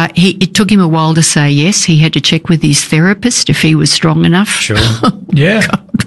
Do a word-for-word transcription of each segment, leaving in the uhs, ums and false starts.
uh, he, it took him a while to say yes. He had to check with his therapist if he was strong enough. Sure. Yeah.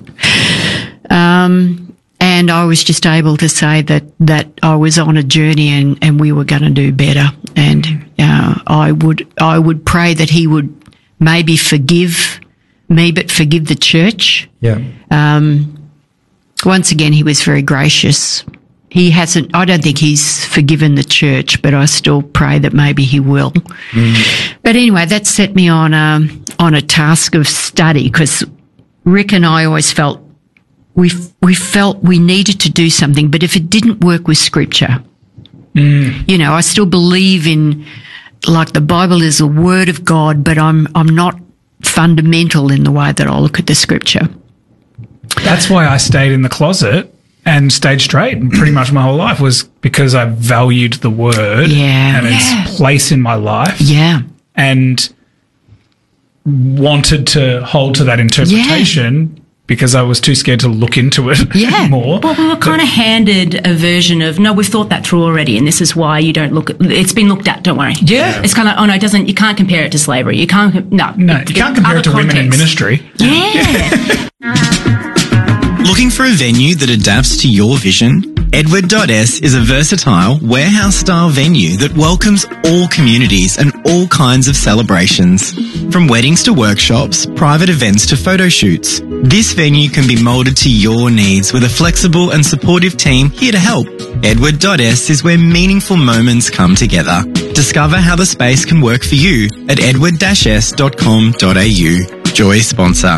Um, and I was just able to say that, that I was on a journey and, and we were going to do better. And uh, I would I would pray that he would maybe forgive me, but forgive the church. Yeah. Um, once again, he was very gracious. He hasn't, I don't think he's forgiven the church, but I still pray that maybe he will. Mm. But anyway, that set me on a, on a task of study, because Rick and I always felt we we felt we needed to do something, but if it didn't work with Scripture, mm. you know, I still believe in, like, the Bible is the Word of God, but I'm I'm not fundamental in the way that I look at the Scripture. That's why I stayed in the closet and stayed straight pretty much my whole life, was because I valued the Word yeah. and yeah. its place in my life. Yeah. And wanted to hold to that interpretation. Yeah. Because I was too scared to look into it yeah. more. Well, we were kind of handed a version of, no, we've thought that through already, and this is why you don't look at, it's been looked at, don't worry. Yeah. It's kind of, oh no, it doesn't, you can't compare it to slavery. You can't, no. No, you can't compare it to women in ministry. Yeah. Looking for a venue that adapts to your vision? Edward dot S is a versatile, warehouse-style venue that welcomes all communities and all kinds of celebrations. From weddings to workshops, private events to photo shoots, this venue can be moulded to your needs with a flexible and supportive team here to help. Edward dot S is where meaningful moments come together. Discover how the space can work for you at edward dash s dot com dot a u. Joy sponsor.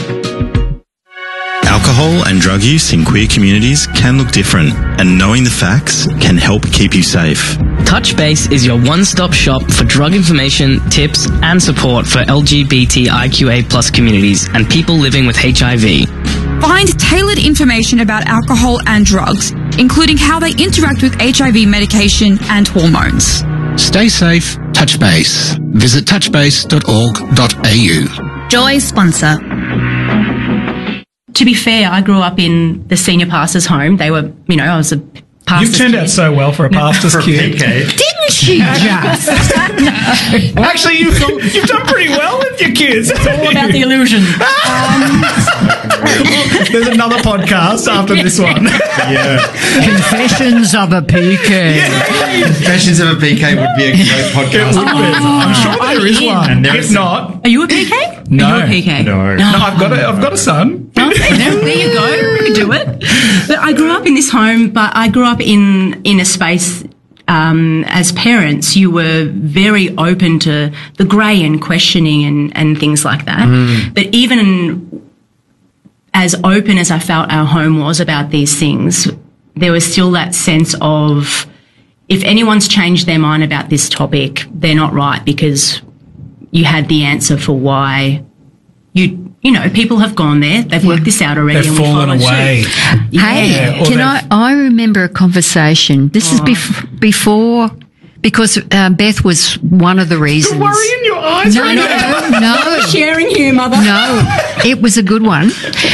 Alcohol and drug use in queer communities can look different, and knowing the facts can help keep you safe. Touchbase is your one-stop shop for drug information, tips, and support for L G B T I Q A plus communities and people living with H I V. Find tailored information about alcohol and drugs, including how they interact with H I V medication and hormones. Stay safe, Touchbase. Visit touchbase dot org dot a u. Joy sponsor. To be fair, I grew up in the senior pastor's home. They were, you know, I was a pastor's You've turned kid. out so well for a pastor's For a kid. P K. Didn't she just? No. Actually, you've, you've done pretty well with your kids. It's all about the illusion. Um, there's another podcast after this one. Yeah. Confessions of a P K. Yeah. Confessions of a P K would be a great podcast. It would be. I'm sure there is one. And there if is- not, Are you a P K? No. Are you a P K? No. no, I've got a, I've got a son. Oh, there you go. You can do it. But I grew up in this home, but I grew up in, in a space, um, as parents, you were very open to the grey and questioning and, and things like that. Mm. But even as open as I felt our home was about these things, there was still that sense of, if anyone's changed their mind about this topic, they're not right, because you had the answer for why you, you know, people have gone there. They've worked this out already. They've and we fallen followed away. suit. Hey, Yeah, or can they've- I, I remember a conversation. This is Oh. bef- before, because uh, Beth was one of the reasons. You're worrying your eyes No, right no, now. no. Sharing here, mother. No, it was a good one.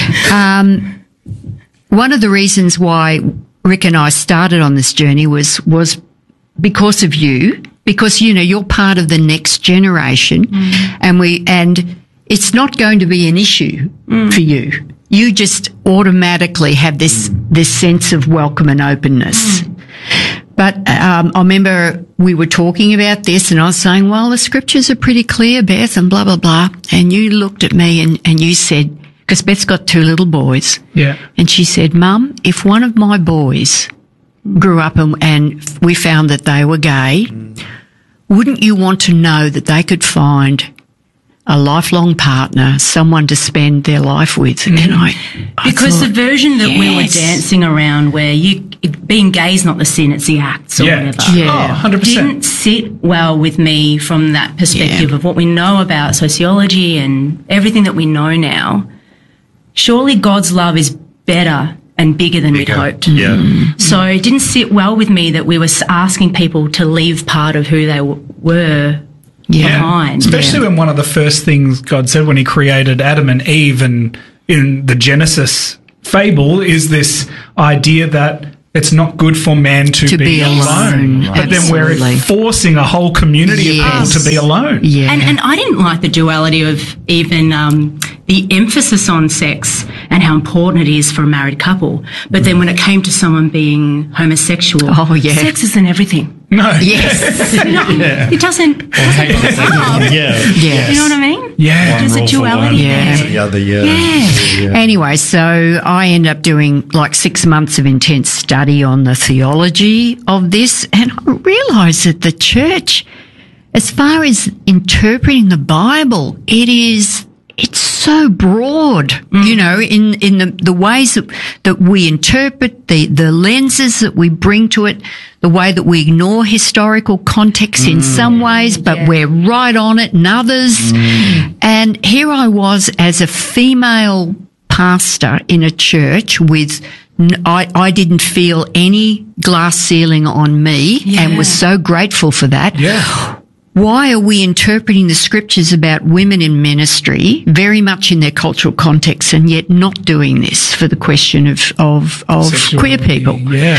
Um, one of the reasons why Rick and I started on this journey was was because of you, because, you know, you're part of the next generation, mm. and we and it's not going to be an issue mm. for you. You just automatically have this this sense of welcome and openness. Mm. But um, I remember we were talking about this, and I was saying, well, the scriptures are pretty clear, Beth, and blah, blah, blah. And you looked at me and, and you said, because Beth's got two little boys. Yeah. And she said, Mum, if one of my boys grew up and, and we found that they were gay, mm. wouldn't you want to know that they could find a lifelong partner, someone to spend their life with? Mm. And I, I because thought, the version that yes. we were dancing around, where you it, being gay is not the sin, it's the acts or Yeah. whatever. Yeah. Oh, one hundred percent. Didn't sit well with me from that perspective Yeah. of what we know about sociology and everything that we know now. Surely God's love is better and bigger than Bigger. we'd hoped. Yeah. Mm. So it didn't sit well with me that we were asking people to leave part of who they w- were Yeah. behind. Especially Yeah. when one of the first things God said when he created Adam and Eve, and in the Genesis fable is this idea that it's not good for man to, To be, be alone. But then we're Absolutely. forcing a whole community Yes. of people to be alone. Yeah. And, and I didn't like the duality of even um, the emphasis on sex and how important it is for a married couple. But then when it came to someone being homosexual, Oh, yeah. sex isn't everything. No. yes. No, it doesn't. Hang on a second. Yeah. Yes. You know what I mean? Yeah. There's a Rule for duality one, Yeah. to the other, yeah. Yeah. Yeah. Anyway, so I end up doing like six months of intense study on the theology of this, and I realised that the church, as far as interpreting the Bible, it is it's so broad, you know, in, in the, the ways that, that we interpret, the, the lenses that we bring to it, the way that we ignore historical context in some ways, but Yeah. we're right on it in others. And here I was as a female pastor in a church with, n- I, I didn't feel any glass ceiling on me and was so grateful for that. Yeah. Why are we interpreting the scriptures about women in ministry very much in their cultural context and yet not doing this for the question of, of, of queer Sexuality. people? Yeah.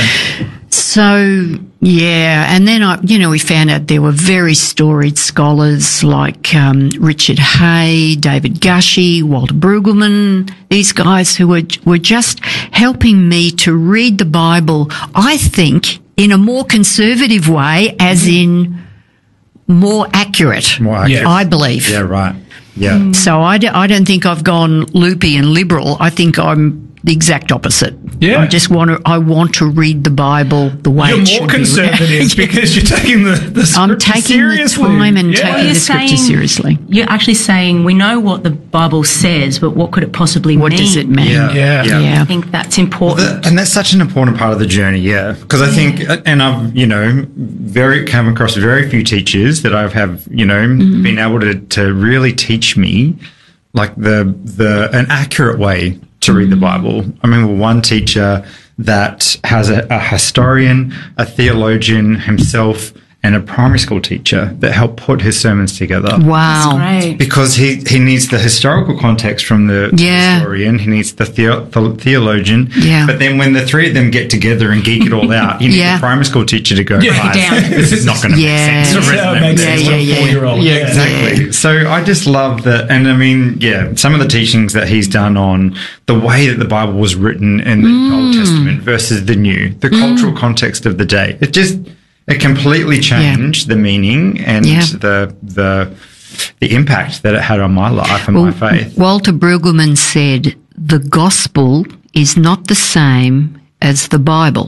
So, yeah, and then I, you know, we found out there were very storied scholars like um, Richard Hay, David Gushie, Walter Brueggemann, these guys who were were just helping me to read the Bible, I think, in a more conservative way, as in more accurate, More accurate. I believe. Yeah, right. Yeah. So I, d- I don't think I've gone loopy and liberal. I think I'm the exact opposite. Yeah. I just want to, I want to read the Bible the way You're it more should be conservative read. because you're taking the, the scripture I'm taking seriously. the time and Yeah. taking You're the scripture saying- seriously. You're actually saying we know what the Bible says, but what could it possibly What mean? does it mean? Yeah. Yeah. Yeah. I think that's important. The- and that's such an important part of the journey, yeah. Because I think, and I've, you know, very come across very few teachers that I've have, you know, been able to, to really teach me like the the an accurate way to read the Bible. I remember one teacher that has a, a historian, a theologian himself, and a primary school teacher that helped put his sermons together. Wow. Great. Because he, he needs the historical context from the Yeah. historian, he needs the, theo- the theologian. Yeah. But then when the three of them get together and geek it all out, you need Yeah. the primary school teacher to go, Yeah. "Guys, Down. this is not going to Yeah. make sense. That's how it makes Yeah, sense yeah, for a yeah. four-year-old. Yeah, exactly. So I just love that. And I mean, yeah, some of the teachings that he's done on the way that the Bible was written in the Mm. Old Testament versus the New, the cultural context of the day. It just, it completely changed the meaning and Yeah. the, the, the impact that it had on my life and my faith. Walter Brueggemann said, the gospel is not the same as the Bible.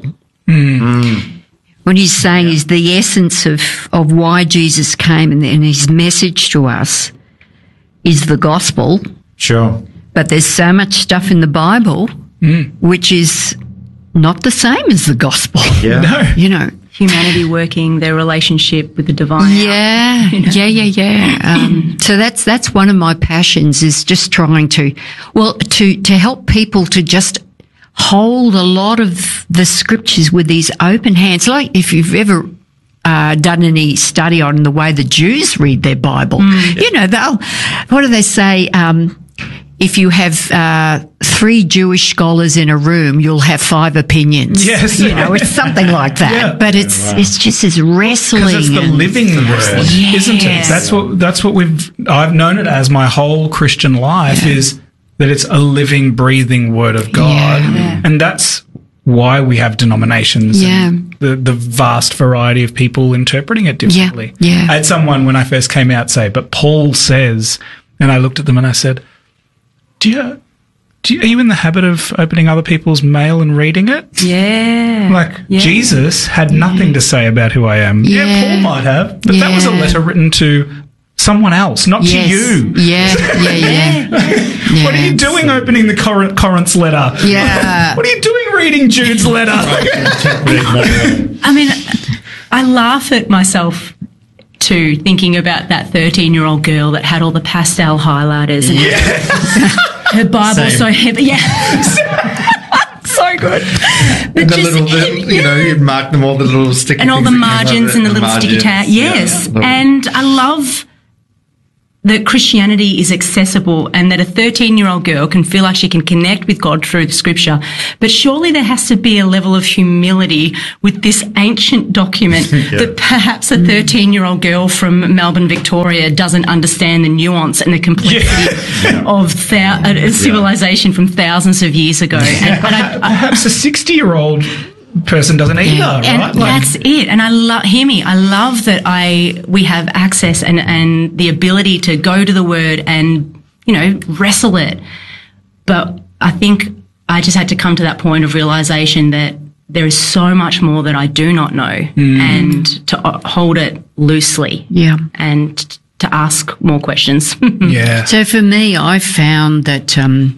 When he's saying is the essence of, of why Jesus came and, and his message to us is the gospel, Sure. but there's so much stuff in the Bible which is not the same as the gospel. Yeah. No. You know. Humanity working their relationship with the divine. Yeah, yeah, yeah, yeah. Um, so that's that's one of my passions is just trying to, well, to to help people to just hold a lot of the scriptures with these open hands. Like if you've ever uh, done any study on the way the Jews read their Bible, you know, they'll what do they say? Um, if you have uh, three Jewish scholars in a room, you'll have five opinions. Yes. You know, it's something like that. Yeah. But it's it's just this wrestling. Because it's the and- living word, isn't it? Yes. That's what that's what we've I've known it as my whole Christian life is that it's a living, breathing word of God, Yeah. Yeah. and that's why we have denominations. Yeah. And the the vast variety of people interpreting it differently. Yeah. I had someone when I first came out say, "But Paul says," and I looked at them and I said, "Do you?" Do you, are you in the habit of opening other people's mail and reading it? Yeah. Like, Yeah. Jesus had nothing to say about who I am. Yeah, Yeah. Paul might have, but that was a Yeah. letter written to someone else, not Yes. to you. Yeah, yeah, yeah. yeah. What are you doing opening the Cor- Corinth's letter? Yeah. What are you doing reading Jude's letter? I mean, I laugh at myself too, thinking about that thirteen-year-old girl that had all the pastel highlighters and her Bible Same. so heavy. Yeah. So good. But And the just- little, the, you know, you'd mark them all the little sticky and all things the that came out of margins it, and the little sticky margins. tag. Yes. Yeah. And I love that Christianity is accessible and that a thirteen-year-old girl can feel like she can connect with God through the scripture. But surely there has to be a level of humility with this ancient document yeah. that perhaps a thirteen-year-old girl from Melbourne, Victoria doesn't understand the nuance and the complexity yeah. of thou- a civilization yeah. from thousands of years ago. Yeah. And, but I, I, perhaps a sixty-year-old person doesn't either, yeah, and right? Like, that's it. And I love, hear me, I love that I, we have access and, and the ability to go to the word and, you know, wrestle it. But I think I just had to come to that point of realization that there is so much more that I do not know mm. and to hold it loosely. Yeah. And to ask more questions. yeah. So for me, I found that, um,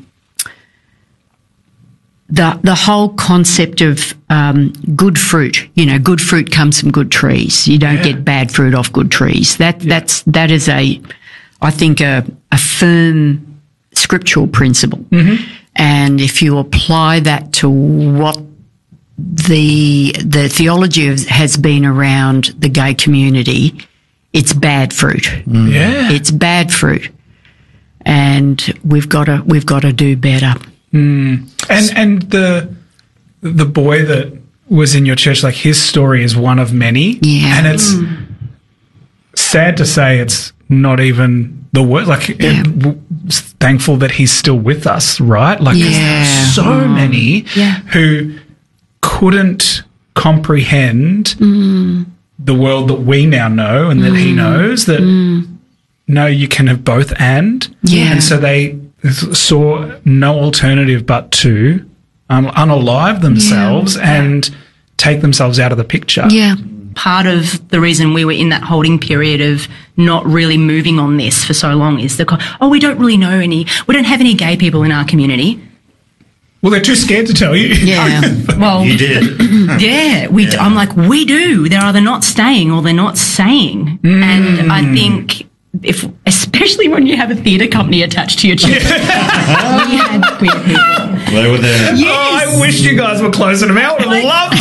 The the whole concept of um, good fruit, you know, good fruit comes from good trees. You don't yeah. get bad fruit off good trees. That yeah. that's that is a, I think a a firm scriptural principle. Mm-hmm. And if you apply that to what the the theology of, has been around the gay community, it's bad fruit. Mm. Yeah, it's bad fruit, and we've got to we've got to do better. Mm. And and the the boy that was in your church, like his story is one of many. Yeah. And it's mm. sad to say it's not even the word. Like, yeah. it, w- thankful that he's still with us, right? Like, yeah. there's so oh. many yeah. who couldn't comprehend mm. the world that we now know and that mm. he knows that, mm. no, you can have both and. Yeah. And so they saw no alternative but to um, unalive themselves yeah. and take themselves out of the picture. Yeah. Part of the reason we were in that holding period of not really moving on this for so long is the, oh, we don't really know any, we don't have any gay people in our community. Well, they're too scared to tell you. Yeah. Well, you did. yeah, we. Yeah. I'm like, we do. They're either not staying or they're not saying. Mm. And I think, if especially when you have a theatre company attached to your church, we had queer people. They were there. Yes. Oh, I wish you guys were closing them out. I would have loved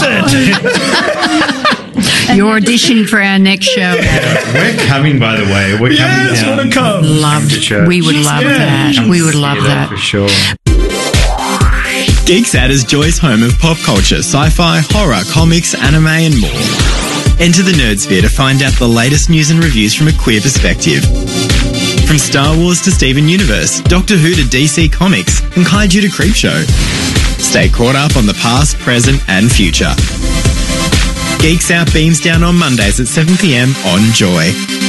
it. You're auditioning for our next show. We're coming, by the way. We're yes, coming down. Yes, come. Love to church. We would yes, love yeah. that. Come We would love that. For sure. Geeks Out is Joy's home of pop culture, sci-fi, horror, comics, anime and more. Enter the Nerdsphere to find out the latest news and reviews from a queer perspective. From Star Wars to Steven Universe, Doctor Who to D C Comics, and Kaiju to Creepshow. Stay caught up on the past, present and future. Geeks Out beams down on Mondays at seven p.m. on Joy.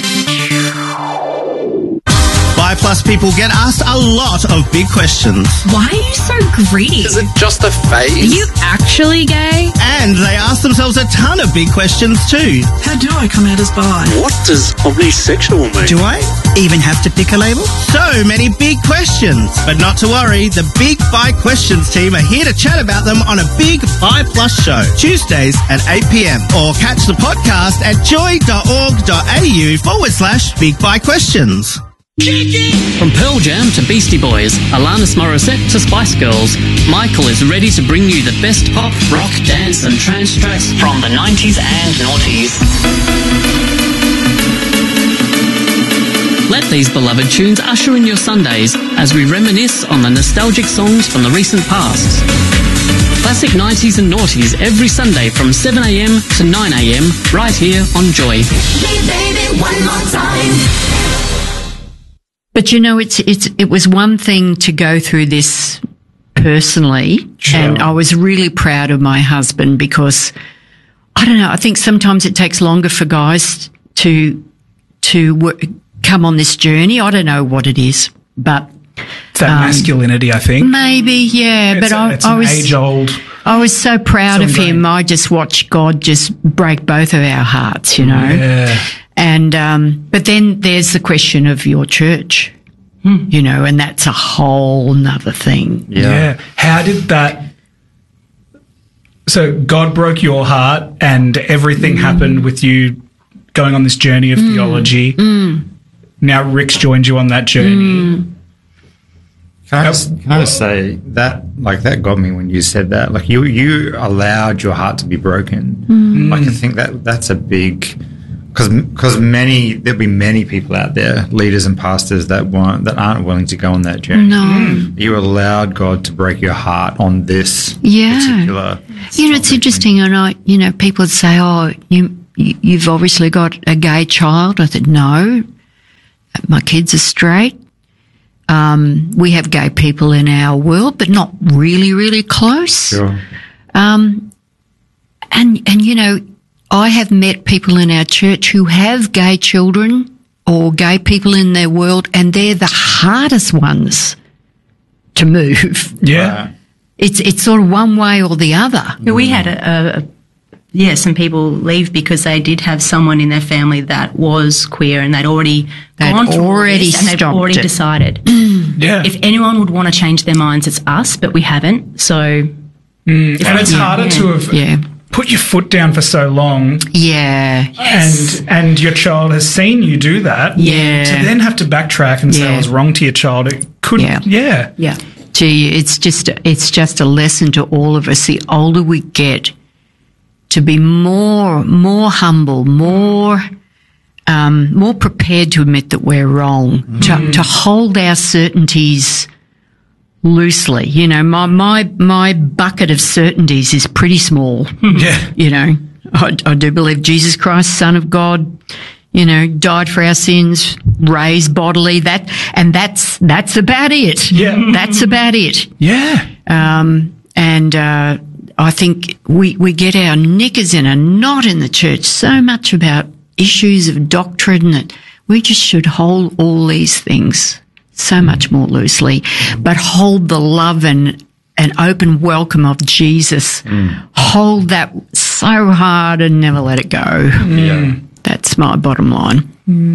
Bi Plus people get asked a lot of big questions. Why are you so greedy? Is it just a phase? Are you actually gay? And they ask themselves a ton of big questions too. How do I come out as bi? What does omnisexual mean? Do I even have to pick a label? So many big questions. But not to worry, the Big Bi Questions team are here to chat about them on a Big Bi Plus show, Tuesdays at eight p.m. Or catch the podcast at joy.org.au forward slash Big Bi Questions. From Pearl Jam to Beastie Boys, Alanis Morissette to Spice Girls, Michael is ready to bring you the best pop, rock, dance and trance tracks from the nineties and noughties. Let these beloved tunes usher in your Sundays as we reminisce on the nostalgic songs from the recent past. Classic nineties and noughties every Sunday from seven a.m. to nine a.m. right here on Joy. Hey baby, one more time. But you know, it's it's it was one thing to go through this personally, sure. and I was really proud of my husband because I don't know. I think sometimes it takes longer for guys to to work, come on this journey. I don't know what it is, but it's that um, masculinity, I think. Maybe, yeah. It's but a, I, it's I an was age old. I was so proud of him. I just watched God just break both of our hearts, you know. Yeah. And, um, but then there's the question of your church, hmm. you know, and that's a whole nother thing. Yeah. yeah. How did that, so God broke your heart and everything mm. happened with you going on this journey of mm. theology. Mm. Now Rick's joined you on that journey. Mm. Can I, just, can I just say that, like, that got me when you said that. Like, you, you allowed your heart to be broken. Mm. Like, I think that that's a big because many there'll be many people out there, leaders and pastors that won't that aren't willing to go on that journey. No. You allowed God to break your heart on this Yeah. particular. You know, it's interesting. And I, you know, people would say, "Oh, you, you you've obviously got a gay child." I said, "No, my kids are straight. Um, we have gay people in our world, but not really, really close." Sure. Um, and and you know, I have met people in our church who have gay children or gay people in their world, and they're the hardest ones to move. Yeah. It's it's sort of one way or the other. Yeah, we had a, a, a yeah, some people leave because they did have someone in their family that was queer, and they'd already They'd gone through all already this, and they've stopped already it. decided. Yeah. If anyone would want to change their minds, it's us, but we haven't. So, Mm. If And I- it's yeah, harder yeah. to have Yeah. put your foot down for so long, Yeah. and and your child has seen you do that. Yeah. To then have to backtrack and say Yeah. I was wrong to your child, it could. Yeah. Yeah. yeah. Gee, it's just it's just a lesson to all of us. The older we get, to be more more humble, more um, more prepared to admit that we're wrong, to to hold our certainties loosely. You know, my my my bucket of certainties is pretty small. Yeah. You know, I, I do believe Jesus Christ, Son of God, you know, died for our sins, raised bodily. That and that's that's about it. Yeah. That's about it. Yeah. Um, and uh, I think we we get our knickers in a knot in the church so much about issues of doctrine that we just should hold all these things so much more loosely, but hold the love and an open welcome of Jesus. Hold that so hard and never let it go. Yeah. That's my bottom line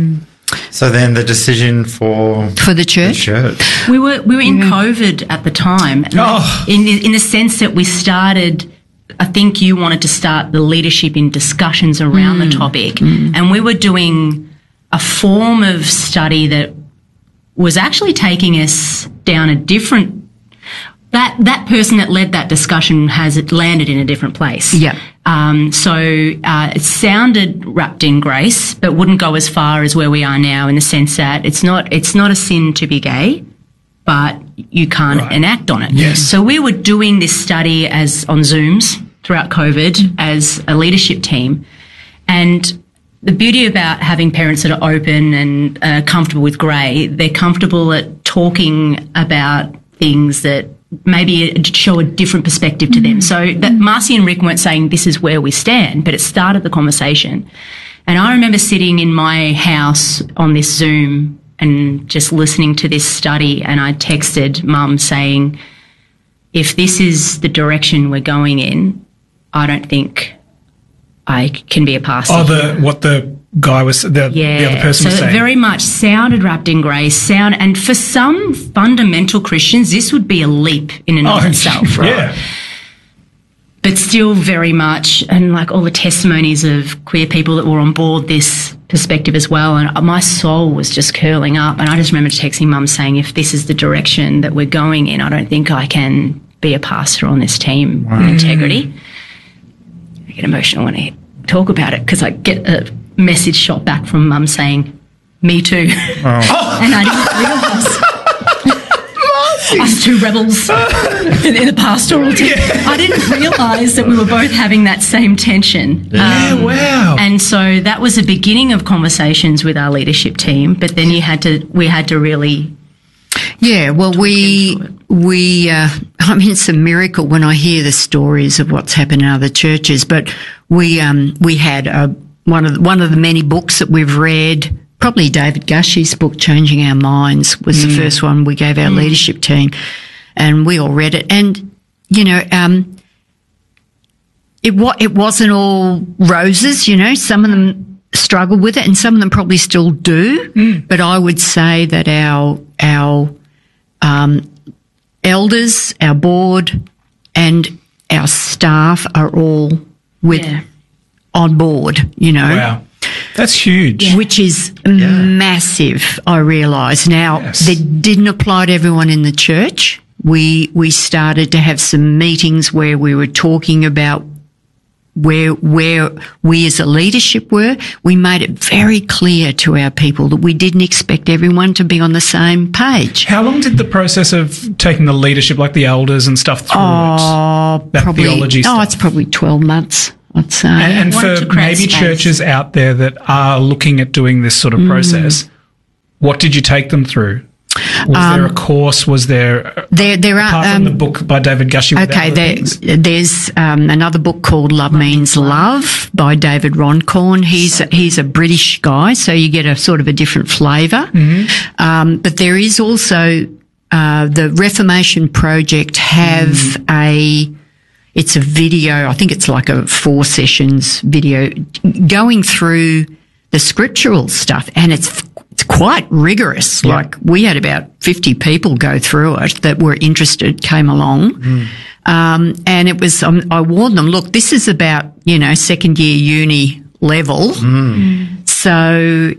So then the decision for for the the church. church. We were we were in COVID at the time, Oh. in the, in the sense that we started. I think you wanted to start the leadership in discussions around the topic, and we were doing a form of study that was actually taking us down a different. That that person that led that discussion has it landed in a different place. Yeah. Um, so uh, it sounded wrapped in grace, but wouldn't go as far as where we are now, in the sense that it's not it's not a sin to be gay, but you can't Right. enact on it. Yes. So we were doing this study as on Zooms throughout COVID as a leadership team, and the beauty about having parents that are open and uh, comfortable with grey, they're comfortable at talking about things that maybe show a different perspective to them. So that Marcy and Rick weren't saying this is where we stand, but it started the conversation. And I remember sitting in my house on this Zoom and just listening to this study, and I texted Mum saying, if this is the direction we're going in, I don't think I can be a pastor. Oh, the what the guy was the, Yeah, the other person so was it saying. very much sounded wrapped in grace. Sound, and for some fundamental Christians, this would be a leap in and of Oh, itself, right? yeah. But still, very much, and like all the testimonies of queer people that were on board this perspective as well, and my soul was just curling up. And I just remember texting Mum saying, "If this is the direction that we're going in, I don't think I can be a pastor on this team with integrity." I get emotional when I talk about it because I get a message shot back from Mum saying, "Me too," and I didn't realise. Us two rebels in, in the pastoral team. I didn't realise that we were both having that same tension. Yeah, Um, wow. And so that was the beginning of conversations with our leadership team. But then you had to, we had to really. Yeah, well, we we uh, I mean, it's a miracle when I hear the stories of what's happened in other churches. But we um we had a, one of the, one of the many books that we've read. Probably David Gushie's book, Changing Our Minds, was the first one we gave our leadership team, and we all read it. And you know, um, it wa- it wasn't all roses. You know, some of them struggled with it, and some of them probably still do. But I would say that our our um, elders, our board, and our staff are all with Yeah. on board. You know. Wow. That's huge. Which is massive, I realise. Now, Yes. that didn't apply to everyone in the church. We we started to have some meetings where we were talking about where where we as a leadership were. We made it very clear to our people that we didn't expect everyone to be on the same page. How long did the process of taking the leadership, like the elders and stuff, through oh, it? That probably, theology oh, stuff? it's probably twelve months, I'd say. And, and for maybe space. churches out there that are looking at doing this sort of mm. process, what did you take them through? Was um, there a course? Was there there there are apart um, from the book by David Gushee? Okay, there, there's um, another book called Love Means Love by David Roncorn. He's he's a British guy, so you get a sort of a different flavour. Mm-hmm. Um, but there is also uh, the Reformation Project have mm. a. It's a video. I think it's like a four sessions video going through the scriptural stuff, and it's. It's quite rigorous. Yeah. Like we had about fifty people go through it that were interested, came along. Mm. Um, and it was, um, I warned them, look, this is about, you know, second year uni level. Mm. So,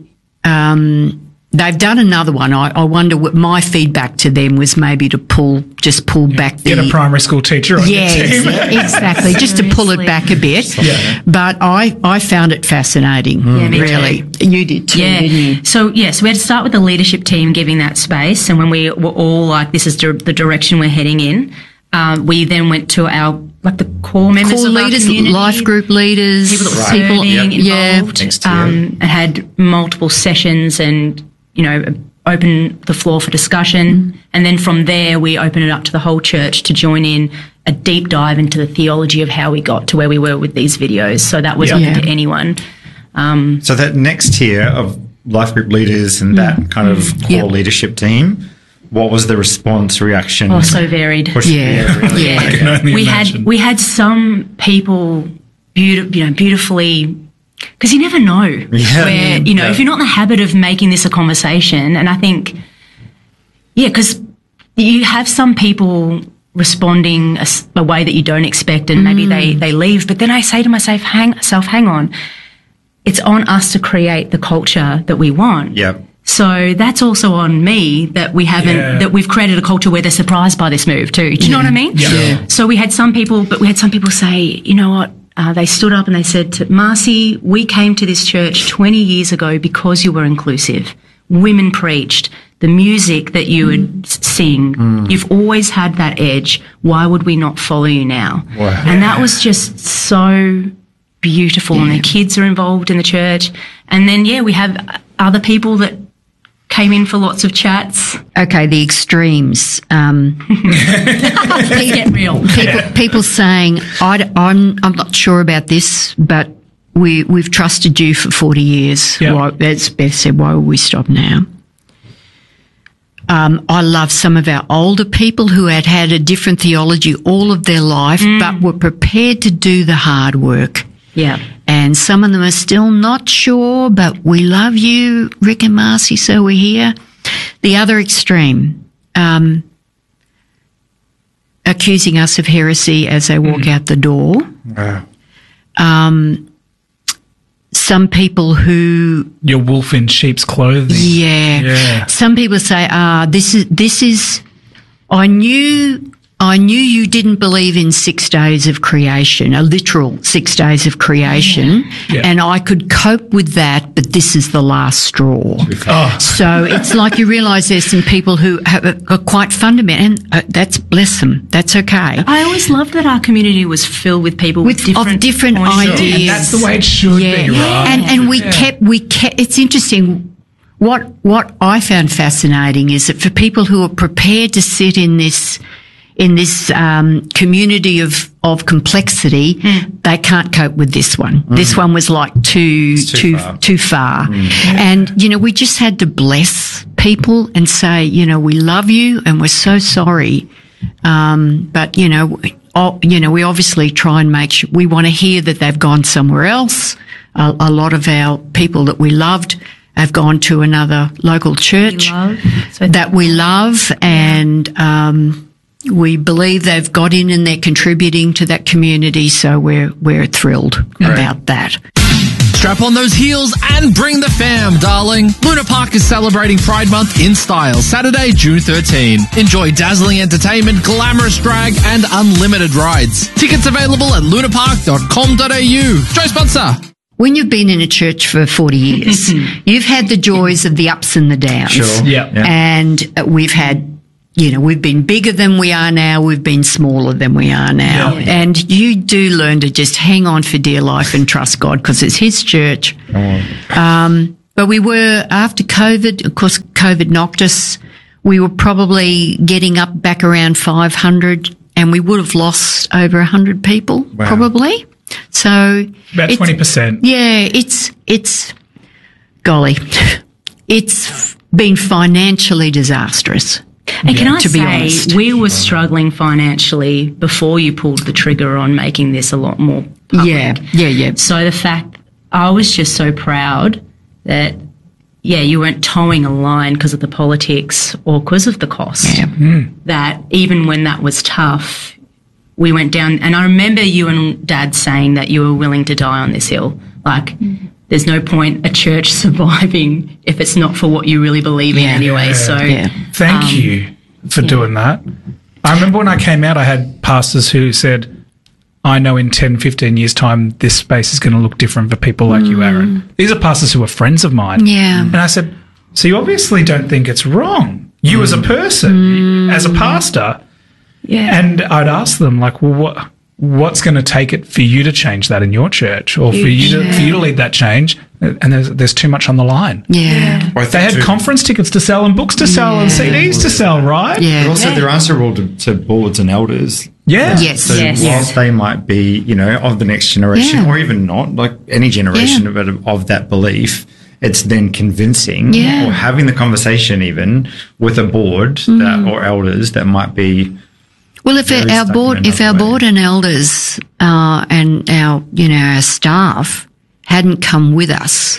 um, they've done another one. I, I wonder what my feedback to them was maybe to pull, just pull yeah. back the... Get a primary school teacher on yes, your team. exactly. Just to pull it back a bit. Yeah. But I, I found it fascinating. Mm. Yeah, me really. Too. You did too, yeah. didn't you? So, yes, yeah, so we had to start with the leadership team giving that space. And when we were all like, this is di- the direction we're heading in, um, we then went to our... like the core members core of leaders, our community, life group leaders, people that were right. serving, people, yep. involved, yeah. um, and had multiple sessions and, you know, open the floor for discussion. Mm. And then from there, we opened it up to the whole church to join in a deep dive into the theology of how we got to where we were with these videos. So that was yep. open yeah. to anyone. Um, so that next tier of life group leaders and that mm. kind of core yep. leadership team, what was the response, reaction? Oh, so varied. Push yeah, really. yeah. I can only we imagine. had we had some people, beauti- you know, beautifully, because you never know yeah. where you know yeah. if you're not in the habit of making this a conversation. And I think, yeah, because you have some people responding a, a way that you don't expect, and mm. maybe they they leave. But then I say to myself, hang, self, hang on, it's on us to create the culture that we want. Yeah. So that's also on me that we haven't, yeah. that we've created a culture where they're surprised by this move too. Do you know what I mean? Yeah. yeah. So we had some people, but we had some people say, you know what, uh, they stood up and they said to Marcy, we came to this church twenty years ago because you were inclusive. Women preached. The music that you would mm. sing, mm. you've always had that edge. Why would we not follow you now? Wow. And that was just so beautiful. Yeah. And the kids are involved in the church. And then, yeah, we have other people that came in for lots of chats. Okay, the extremes. Um, Let's get real. People, people saying, I, I'm, I'm not sure about this, but we, we've trusted you for forty years. Yeah. Why, as Beth said, why will we stop now? Um, I love some of our older people who had had a different theology all of their life, mm. but were prepared to do the hard work. Yeah. And some of them are still not sure, but we love you, Rick and Marcy, so we're here. The other extreme, um, accusing us of heresy as they walk mm. out the door. Wow. Um, some people who... Your wolf in sheep's clothing. Yeah. yeah. Some people say, ah, this is, this is, I knew... I knew you didn't believe in six days of creation, a literal six days of creation, yeah. Yeah. and I could cope with that, but this is the last straw. Oh. So it's like you realise there's some people who have, are quite fundamental, and uh, that's, bless them, that's okay. I always loved that our community was filled with people with, with different, of different ideas. And that's the way it should yeah. be, right? And, and we yeah. kept, we kept, it's interesting. What, what I found fascinating is that for people who are prepared to sit in this, in this um, community of, of complexity, mm. they can't cope with this one. Mm. This one was like too too, too far. too far. Mm. And, you know, we just had to bless people and say, you know, we love you and we're so sorry. Um, but, you know, oh, you know, we obviously try and make sure we want to hear that they've gone somewhere else. A, a lot of our people that we loved have gone to another local church we that we love, and um, we believe they've got in and they're contributing to that community, so we're we're thrilled Right. about that. Strap on those heels and bring the fam, darling. Luna Park is celebrating Pride Month in style, Saturday, June thirteenth. Enjoy dazzling entertainment, glamorous drag, and unlimited rides. Tickets available at lunapark dot com dot a u. Joy sponsor. When you've been in a church for forty years, you've had the joys of the ups and the downs. Sure. Yeah. Yeah. And uh, we've had, you know, we've been bigger than we are now. We've been smaller than we are now. Yeah. And you do learn to just hang on for dear life and trust God because it's His church. Um, but we were, after COVID, of course, COVID knocked us. We were probably getting up back around five hundred and we would have lost over one hundred people, Wow. probably. So About it's- twenty percent. Yeah, it's, it's, golly, it's been financially disastrous. And can I to be say, honest. we were struggling financially before you pulled the trigger on making this a lot more public. Yeah, yeah, yeah. So the fact, I was just so proud that, yeah, you weren't towing a line because of the politics or because of the cost. Yeah. That even when that was tough, we went down. And I remember you and Dad saying that you were willing to die on this hill. Like, there's no point a church surviving if it's not for what you really believe in Yeah. anyway. Yeah. So Yeah. Thank Um, you for doing that. I remember when I came out, I had pastors who said, I know in ten, fifteen years' time, this space is going to look different for people like you, Aaron. These are pastors who are friends of mine. Yeah. And I said, so you obviously don't think it's wrong. You as a person, as a pastor. Yeah. And I'd ask them, like, well, what, what's going to take it for you to change that in your church or for you to, for you to lead that change? And there's, there's too much on the line. Yeah. Well, I They think had too- conference tickets to sell and books to sell and C Ds to sell, right? Yeah. But also, they're answerable to, to boards and elders. Yeah. Yes. So Yes. whilst they might be, you know, of the next generation, Yeah. or even not, like any generation Yeah. of, of that belief, it's then convincing Yeah. or having the conversation even with a board that, or elders that might be. Well, if Very our stuck board, in if our another way. board and elders uh, and our, you know, our staff hadn't come with us,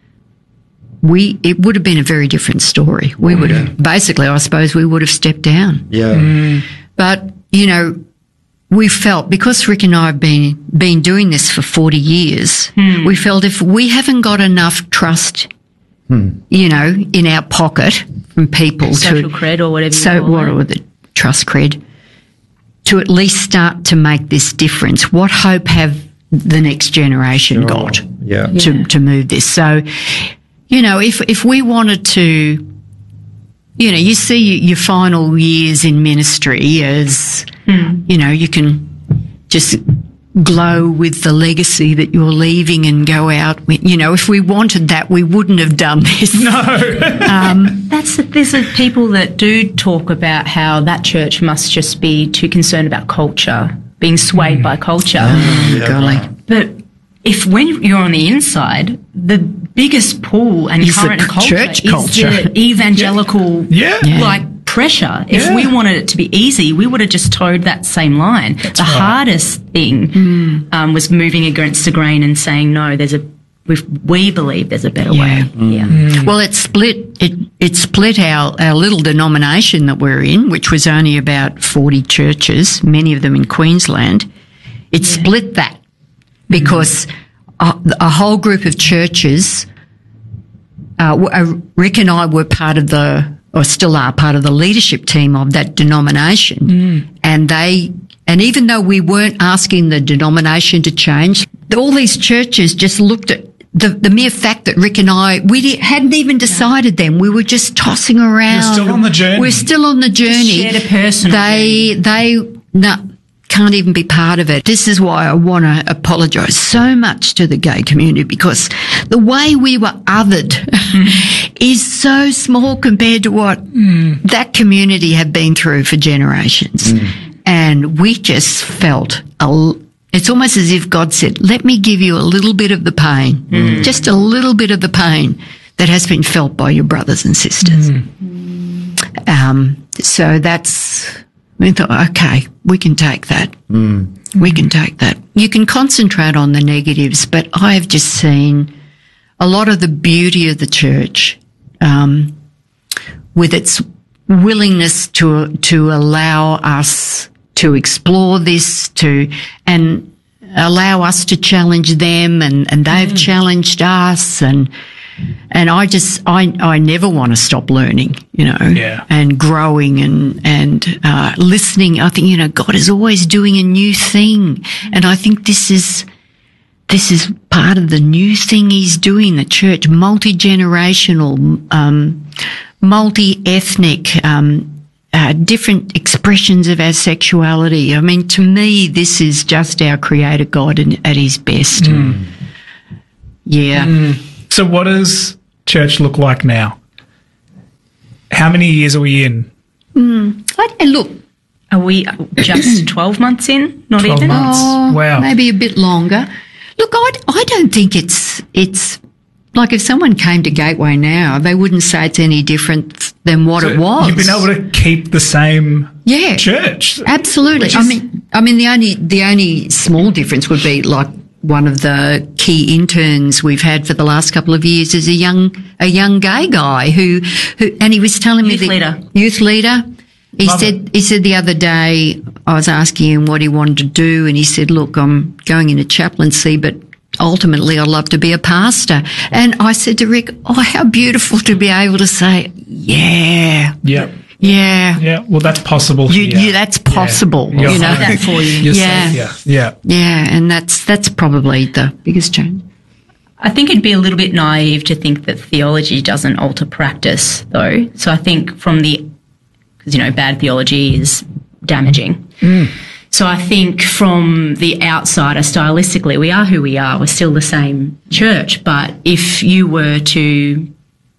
we it would have been a very different story. We would have basically, I suppose, we would have stepped down. Yeah. But you know, we felt because Rick and I have been been doing this for forty years, we felt if we haven't got enough trust, you know, in our pocket from people social to cred or whatever you so call what it. or the trust cred to at least start to make this difference. What hope have the next generation got Yeah. to to move this? So, you know, if if we wanted to, you know, you see your final years in ministry as, you know, you can just glow with the legacy that you're leaving and go out with, you know, if we wanted that, we wouldn't have done this. That's there's a people that do talk about how that church must just be too concerned about culture, being swayed by culture. Golly. But if when you're on the inside, the biggest pull and Is the current c- culture church is culture. the evangelical Yeah. Yeah. like pressure. If Yeah. we wanted it to be easy, we would have just towed that same line. the hardest thing um, was moving against the grain and saying no. There's a we we believe there's a better Yeah. way. Yeah. Well, it split it it split our, our little denomination that we're in, which was only about forty churches, many of them in Queensland. It split that because a, a whole group of churches. Uh, w- uh, Rick and I were part of the, or still are part of the leadership team of that denomination, and they. And even though we weren't asking the denomination to change, all these churches just looked at the, the mere fact that Rick and I, we di- hadn't even decided then. We were just tossing around. You're still on the journey. We're still on the journey. shared a personal They, they, no, can't even be part of it. This is why I want to apologise so much to the gay community, because the way we were othered is so small compared to what that community have been through for generations. And we just felt, a, l- it's almost as if God said, let me give you a little bit of the pain, just a little bit of the pain that has been felt by your brothers and sisters. Um, so that's, we thought, okay, we can take that. We can take that. You can concentrate on the negatives, but I have just seen a lot of the beauty of the church, um, with its willingness to to allow us to explore this, to and allow us to challenge them, and, and they've mm. challenged us, and and I just I I never want to stop learning, you know, yeah. and growing and and uh, listening. I think, you know, God is always doing a new thing, and I think this is. This is part of the new thing He's doing, the church, multi-generational, um, multi-ethnic, um, uh, different expressions of our sexuality. I mean, to me, this is just our Creator God in, at His best. Mm. Yeah. Mm. So what does church look like now? How many years are we in? Mm. I, look. Are we just twelve months in? Not twelve even? Months. Oh, wow. Maybe a bit longer. Look, I, I don't think it's, it's like if someone came to Gateway now, they wouldn't say it's any different than what so it was. You've been able to keep the same yeah, church. Absolutely. Is, I mean, I mean, the only, the only small difference would be like one of the key interns we've had for the last couple of years is a young, a young gay guy who, who, and he was telling youth me leader. the youth leader. He Love said, it. he said the other day, I was asking him what he wanted to do, and he said, look, I'm going into chaplaincy, but ultimately I'd love to be a pastor. And I said to Rick, oh, how beautiful to be able to say, yeah. Yeah. Yeah. Yeah. Well, that's possible. You, yeah. you, that's possible. Yeah. You know, that for you. You're yeah. safe, yeah. Yeah. Yeah. And that's, that's probably the biggest change. I think it'd be a little bit naive to think that theology doesn't alter practice, though. So I think from the, because, you know, bad theology is damaging. Mm. So I think from the outsider, stylistically, we are who we are. We're still the same church. But if you were to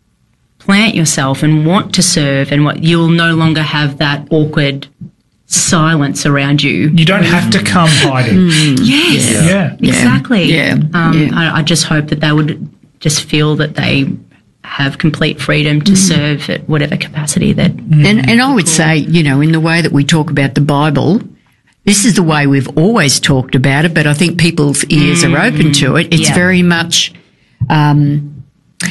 plant yourself and want to serve, and what, you'll no longer have that awkward silence around you. You don't have to come hiding. Mm. Yes. Yeah. yeah. Exactly. Yeah. Um, yeah. I, I just hope that they would just feel that they have complete freedom to mm. serve at whatever capacity that. Mm. And, and I would say, you know, in the way that we talk about the Bible, this is the way we've always talked about it, but I think people's ears mm. are open to it. It's yeah. very much, um,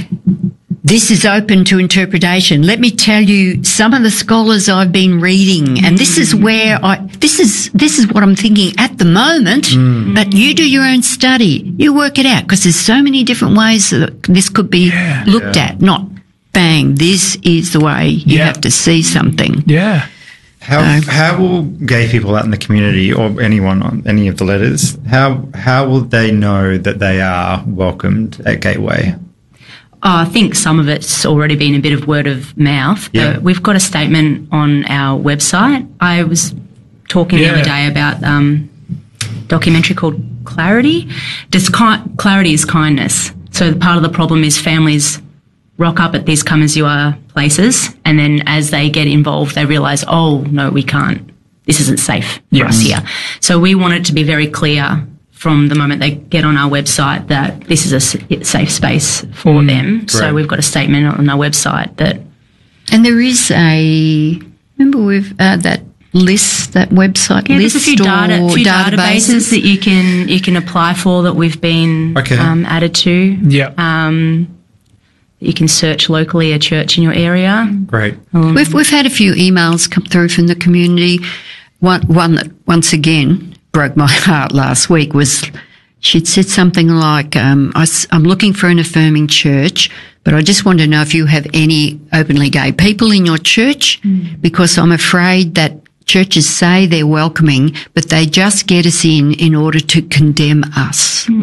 this is open to interpretation. Let me tell you some of the scholars I've been reading, and this is where I, this is, this is what I'm thinking at the moment, mm. but you do your own study. You work it out, because there's so many different ways that this could be yeah. looked Yeah. at, not bang, this is the way you Yeah. have to see something. Yeah. How No. how will gay people out in the community, or anyone on any of the letters, how how will they know that they are welcomed at Gateway? Oh, I think some of it's already been a bit of word of mouth. Yeah. But we've got a statement on our website. I was talking Yeah. the other day about um, documentary called Clarity. Does ki- clarity is kindness. So part of the problem is families rock up at these come as you are places, and then as they get involved, they realise, oh no, we can't. This isn't safe for Yes. us here. So we want it to be very clear from the moment they get on our website that this is a s- safe space for Mm, them. So great. we've got a statement on our website that And there is a, remember we've, uh, that list, that website yeah, list there's a few, or data, few databases. databases that you can you can apply for that we've been Okay. um, added to. Yeah. Um, you can search locally a church in your area. Great. We've we've had a few emails come through from the community. One one that once again broke my heart last week was she'd said something like, um, I, am looking for an affirming church, but I just want to know if you have any openly gay people in your church, mm. because I'm afraid that churches say they're welcoming, but they just get us in in order to condemn us. Mm.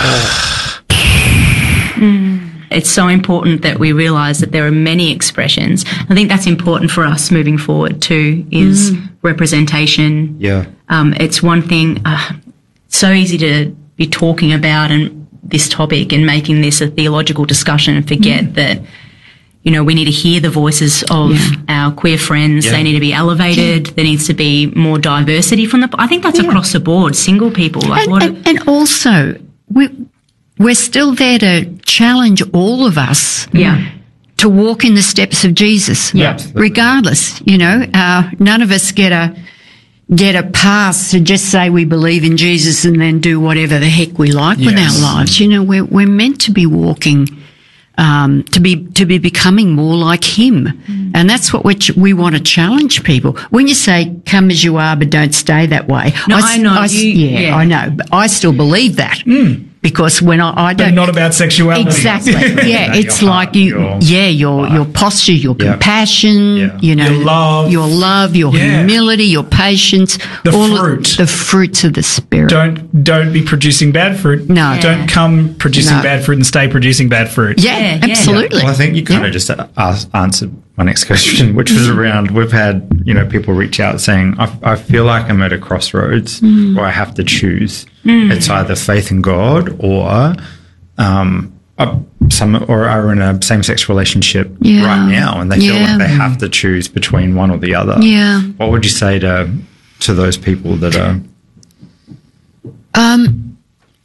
Uh, mm. It's so important that we realise that there are many expressions. I think that's important for us moving forward too, is mm. representation. Yeah. Um, it's one thing, uh, so easy to be talking about and this topic and making this a theological discussion and forget mm. that, you know, we need to hear the voices of yeah. our queer friends. Yeah. They need to be elevated. Yeah. There needs to be more diversity from the, I think that's yeah. across the board, single people. Like and, what and, a, and also, we, we're still there to challenge all of us yeah. to walk in the steps of Jesus. Yeah. Regardless, you know, uh, none of us get a, get a pass to just say we believe in Jesus and then do whatever the heck we like yes. with our lives. You know, we're, we're meant to be walking um, to be to be becoming more like Him, mm. and that's what we ch- we want to challenge people. When you say "come as you are, but don't stay that way," no, I, I know, I, you, yeah, yeah, I know, but I still believe that. Mm. Because when I, I don't, but not about sexuality. Exactly. Yeah, it's your like heart, you. your yeah, your life. your posture, your Yeah. compassion. Yeah. You know, Your love. your love, your Yeah. humility, your patience. The all fruit. Of, the fruits of the Spirit. Don't don't be producing bad fruit. No. Yeah. Don't come producing No. bad fruit and stay producing bad fruit. Yeah, Yeah, yeah. absolutely. Well, I think you kind Yeah. of just asked, answered my next question, which was around, we've had, you know, people reach out saying, I, I feel like I'm at a crossroads Mm. where I have to choose. It's either faith in God or um, a, some or are in a same-sex relationship Yeah. right now, and they feel Yeah. like they have to choose between one or the other. Yeah. What would you say to to those people that are? Um.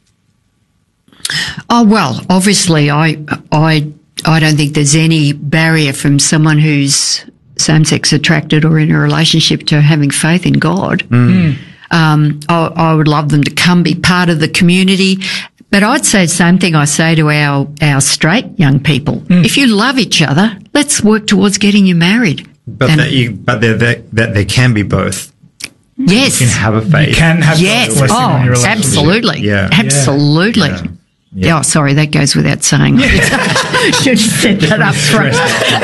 Oh well, obviously, I I I don't think there's any barrier from someone who's same-sex attracted or in a relationship to having faith in God. Mm. Um, I, I would love them to come be part of the community. But I'd say the same thing I say to our, our straight young people. Mm. If you love each other, let's work towards getting you married. But And- that you, but there that, that there can be both. Yes. You can have a faith. You can have Yes. blessing Oh, on your relationship. absolutely. Yeah. Absolutely. Yeah. Yeah. Oh, sorry, that goes without saying. Should have said that up front.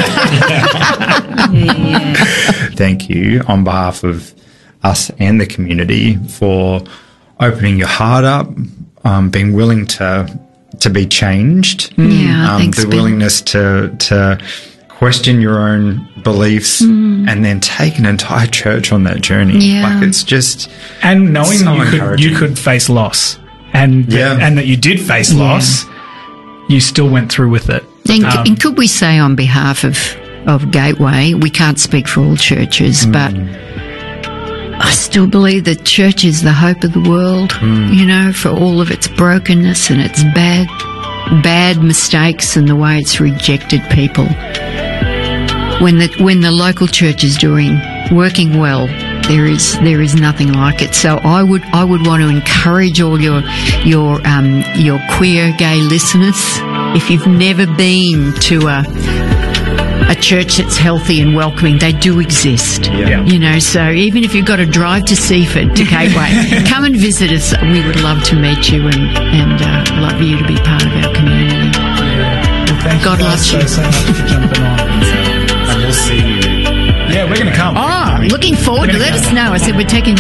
Thank you on behalf of us and the community for opening your heart up, um, being willing to to be changed. Yeah, um, thanks, the Ben. willingness to to question your own beliefs and then take an entire church on that journey. Mm. Yeah. Like it's just And knowing So you could encouraging. you could face loss, and Yeah. and that you did face Yeah. loss, you still went through with it. And, Um, and could we say on behalf of, of Gateway, we can't speak for all churches, but I still believe that church is the hope of the world, you know, for all of its brokenness and its bad, bad mistakes and the way it's rejected people. When the, when the local church is doing, working well, there is, there is nothing like it. So I would, I would want to encourage all your, your, um, your queer gay listeners, if you've never been to a, a church that's healthy and welcoming, they do exist. Yeah. You know, so even if you've got to drive to Seaford, to Gateway, come and visit us. We would love to meet you and, and uh, love you to be part of our community. well, thank God you guys loves you. so, so much for jumping on. and we'll see you. Yeah, we're going to come. Oh, looking forward to let us know. I said we're taking